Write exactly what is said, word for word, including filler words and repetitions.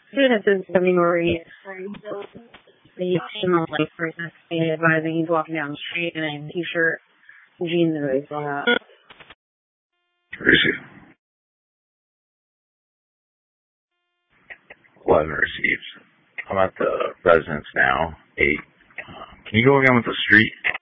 Student is February. The female life person is advising he's walking down the street in a t-shirt, jeans, and boots on that. Where is he? eleven received. I'm at the residence now. eight. Uh, can you go again with the street?